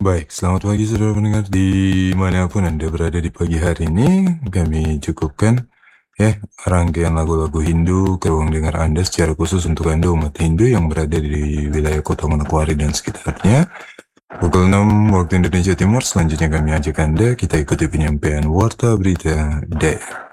Baik, selamat pagi saudara pendengar dimanapun Anda berada di pagi hari ini. Kami cukupkan rangkaian lagu-lagu Hindu ke ruang dengar Anda secara khusus untuk Anda umat Hindu yang berada di wilayah Kota Manokwari dan sekitarnya. Pukul 6 waktu Indonesia Timur, selanjutnya kami ajak Anda kita ikuti penyampaian Warta Berita Daerah.